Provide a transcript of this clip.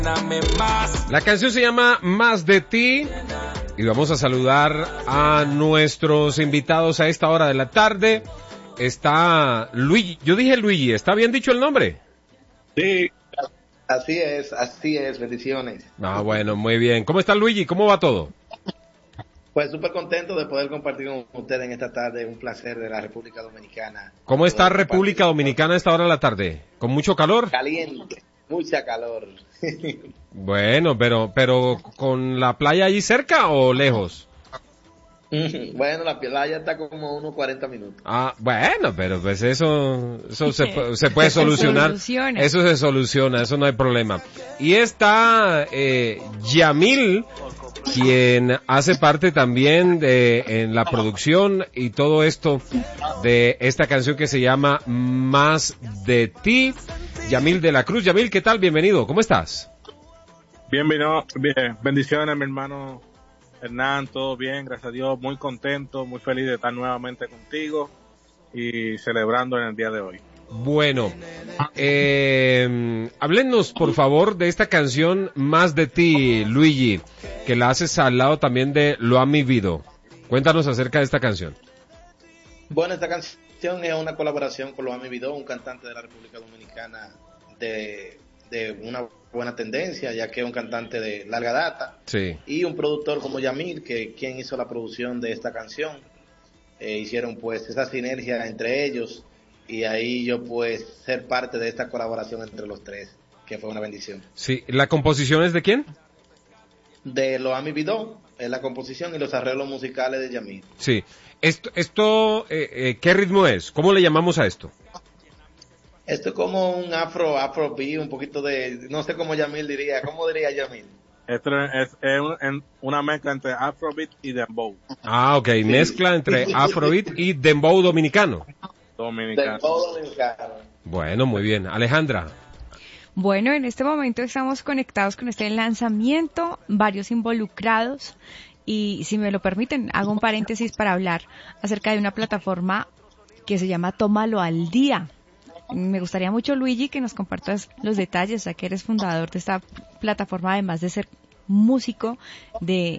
La canción se llama Más de ti y vamos a saludar a nuestros invitados a esta hora de la tarde. Está Luigi, yo dije Luigi, ¿está bien dicho el nombre? Sí, así es, bendiciones. Ah, bueno, muy bien. ¿Cómo está Luigi? ¿Cómo va todo? Pues súper contento de poder compartir con ustedes en esta tarde, un placer de la República Dominicana. ¿Cómo está República Dominicana a esta hora de la tarde? ¿Con mucho calor? Caliente, mucha calor. Bueno, pero ¿con la playa allí cerca o lejos? Bueno, la playa está como unos 40 minutos. Ah, bueno, pero pues eso se puede solucionar. Eso se soluciona, eso no hay problema. Y está Yamil, quien hace parte también en la producción y todo esto de esta canción que se llama Más de ti. Yamil de la Cruz. Yamil, ¿qué tal? Bienvenido, ¿cómo estás? Bienvenido, bien, bendiciones mi hermano Hernán, todo bien, gracias a Dios, muy contento, muy feliz de estar nuevamente contigo y celebrando en el día de hoy. Bueno, háblenos por favor de esta canción Más de ti, Luigi, que la haces al lado también de Lo ha vivido. Cuéntanos acerca de esta canción. Bueno, esta canción es una colaboración con Lo ha vivido, un cantante de la República Dominicana de una buena tendencia, ya que es un cantante de larga data, sí, y un productor como Yamil, que quien hizo la producción de esta canción. Hicieron pues esa sinergia entre ellos, y ahí yo pues ser parte de esta colaboración entre los tres, que fue una bendición. Sí, ¿la composición es de quién? De Lo ha vivido, la composición y los arreglos musicales de Yamil. Sí, esto ¿qué ritmo es? ¿Cómo le llamamos a esto? Esto es como un afrobeat, un poquito de, no sé cómo Yamil diría, ¿cómo diría Yamil? Esto es una mezcla entre Afrobeat y Dembow. Ah, ok, sí. Mezcla entre Afrobeat y Dembow dominicano. Dembow dominicano. Bueno, muy bien. Alejandra. Bueno, en este momento estamos conectados con este lanzamiento, varios involucrados, y si me lo permiten, hago un paréntesis para hablar acerca de una plataforma que se llama Tómalo al Día. Me gustaría mucho, Luigi, que nos compartas los detalles, ya que eres fundador de esta plataforma, además de ser músico de